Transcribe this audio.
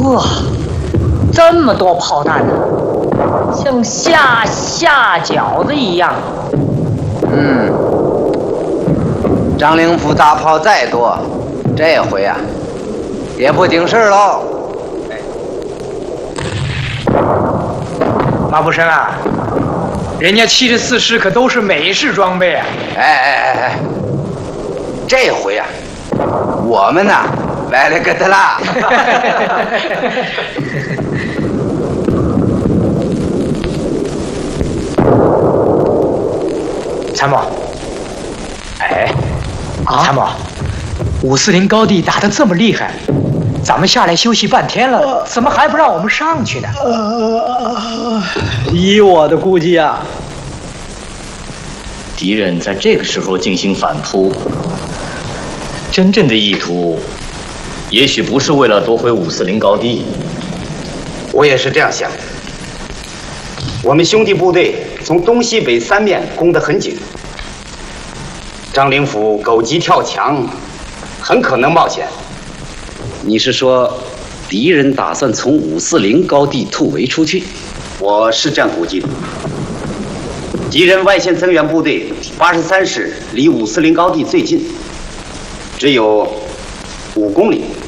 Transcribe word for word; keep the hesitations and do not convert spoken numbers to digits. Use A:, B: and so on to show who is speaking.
A: 哇，这么多炮弹呢、啊，像下下饺子一样。
B: 嗯，张灵甫大炮再多，这回啊，也不顶事喽。
A: 哎，马步生啊，人家七十四师可都是美式装备啊！
B: 哎哎哎哎，这回啊，我们呢来了个的啦！
A: 参谋，哎，啊，参谋，五四零高地打得这么厉害，咱们下来休息半天了，怎么还不让我们上去呢？
C: 呃，依我的估计啊，
D: 敌人在这个时候进行反扑，真正的意图，也许不是为了夺回五四零高地。
E: 我也是这样想的。我们兄弟部队从东西北三面攻得很紧，张灵甫狗急跳墙，很可能冒险。
F: 你是说，敌人打算从五四零高地突围出去？
E: 我是这样估计的。敌人外线增援部队八十三师离五四零高地最近，只有五公里。